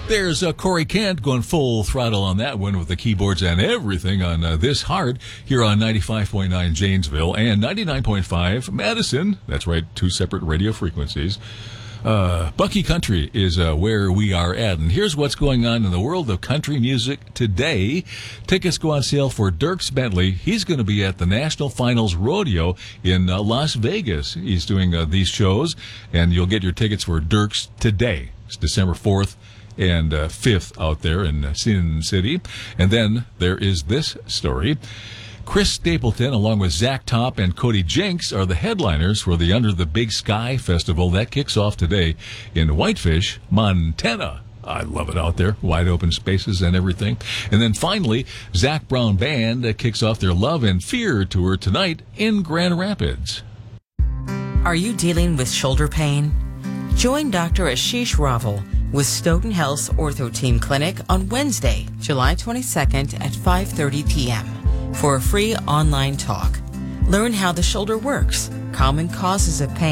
There's Corey Kent going full throttle on that one with the keyboards and everything on This Heart here on 95.9 Janesville and 99.5 Madison. That's right, two separate radio frequencies. Bucky Country is where we are at, and here's what's going on in the world of country music today. Tickets go on sale for Dierks Bentley. He's going to be at the National Finals Rodeo in Las Vegas. He's doing these shows, and you'll get your tickets for Dierks today. It's December 4th and 5th out there in Sin City. And then there is this story. Chris Stapleton, along with Zach Top and Cody Jinks, are the headliners for the Under the Big Sky Festival. That kicks off today in Whitefish, Montana. I love it out there, wide open spaces and everything. And then finally, Zac Brown Band kicks off their Love and Fear tour tonight in Grand Rapids. Are you dealing with shoulder pain? Join Dr. Ashish Raval with Stoughton Health's Ortho Team Clinic on Wednesday, July 22nd at 5:30 p.m. for a free online talk. Learn how the shoulder works, common causes of pain,